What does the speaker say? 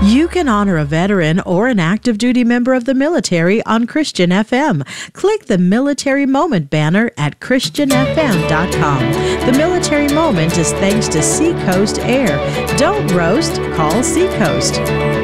You can honor a veteran or an active duty member of the military on Christian FM. Click the Military Moment banner at ChristianFM.com. The Military Moment is thanks to Seacoast Air. Don't roast, call Seacoast.